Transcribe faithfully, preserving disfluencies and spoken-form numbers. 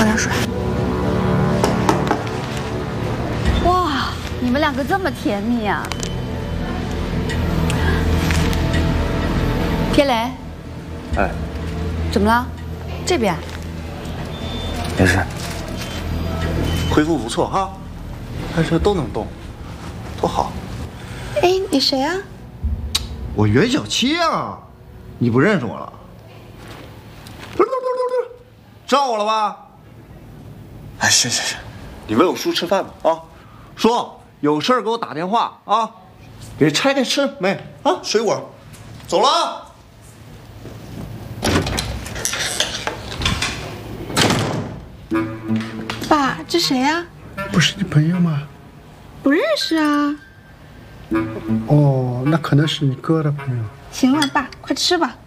点水。哇，你们两个这么甜蜜啊！天雷， 哎， 怎么了？这边？ 没事，恢复不错哈，开车都能动，多好。 哎，你谁啊？ 我袁小七啊，你不认识我了？知道我了吧？ 哎，行行行，你喂我叔吃饭吧啊！ 叔，有事儿给我打电话啊！给拆开吃没啊？水果，走了啊！ 爸，这谁呀？ 不是你朋友吗？ 不认识啊。 哦，那可能是你哥的朋友。 行了，爸，快吃吧。